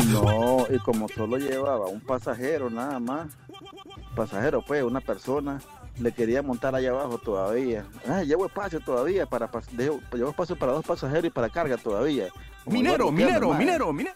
No, y como solo llevaba un pasajero nada más, pasajero pues, una persona, le quería montar allá abajo todavía. Llevo espacio todavía llevo espacio para dos pasajeros y para carga todavía. Como iba Minero, limpiando, minero, maje. minero, minero.